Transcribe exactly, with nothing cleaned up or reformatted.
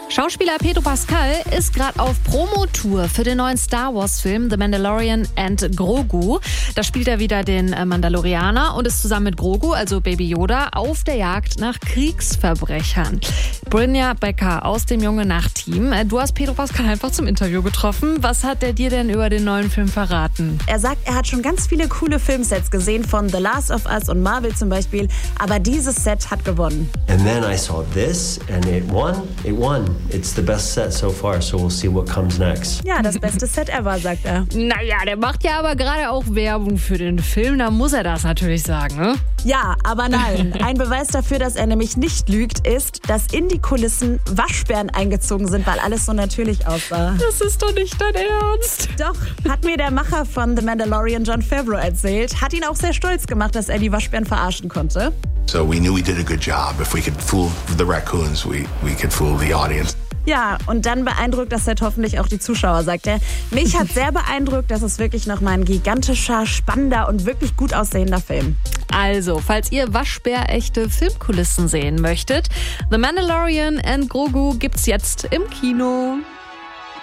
Schauspieler Pedro Pascal ist gerade auf Promotour für den neuen Star Wars-Film The Mandalorian and Grogu. Da spielt er wieder den Mandalorianer und ist zusammen mit Grogu, also Baby Yoda, auf der Jagd nach Kriegsverbrechern. Brynja Becker aus dem Junge-Nacht-Team. Du hast Pedro Pascal einfach zum Interview getroffen. Was hat er dir denn über den neuen Film verraten? Er sagt, er hat schon ganz viele coole Filmsets gesehen, von The Last of Us und Marvel zum Beispiel. Aber dieses Set hat gewonnen. And then I saw this and it won. It won. It's the best set so far, so we'll see what comes next. Ja, das beste Set ever, sagt er. Naja, der macht ja aber gerade auch Werbung für den Film. Da muss er das natürlich sagen, ne? Ja, aber nein. Ein Beweis dafür, dass er nämlich nicht lügt, ist, dass in die Kulissen Waschbären eingezogen sind, weil alles so natürlich aussah. Das ist doch nicht dein Ernst. Doch, hat mir der Macher von The Mandalorian, Jon Favreau, erzählt. Hat ihn auch sehr stolz gemacht, dass er die Waschbären verarschen konnte. So we knew we did a good job. If we could fool the raccoons, we, we could fool the audience. Ja, und dann beeindruckt das Set hoffentlich auch die Zuschauer, sagt er. Mich hat sehr beeindruckt, dass es wirklich nochmal ein gigantischer, spannender und wirklich gut aussehender Film. Also, falls ihr waschbärechte Filmkulissen sehen möchtet, The Mandalorian and Grogu gibt's jetzt im Kino.